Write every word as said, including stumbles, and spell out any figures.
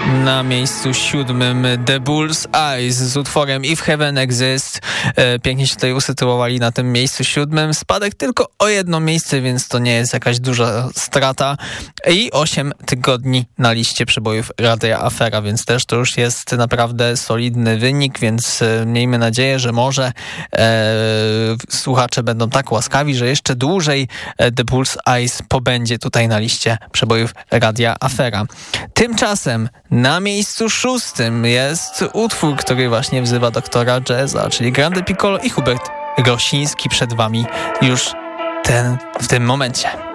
Na miejscu siódmym The Bull's Eyes z utworem If Heaven Exists. Pięknie się tutaj usytuowali na tym miejscu siódmym. Spadek tylko o jedno miejsce, więc to nie jest jakaś duża strata. I osiem tygodni na liście przebojów Radia Afera, więc też to już jest naprawdę solidny wynik, więc miejmy nadzieję, że może e, słuchacze będą tak łaskawi, że jeszcze dłużej The Bull's Eyes pobędzie tutaj na liście przebojów Radia Afera. Tymczasem na miejscu szóstym jest utwór, który właśnie wzywa doktora jazza, czyli Grande Piccolo i Hubert Grosiński przed wami już ten, w tym momencie.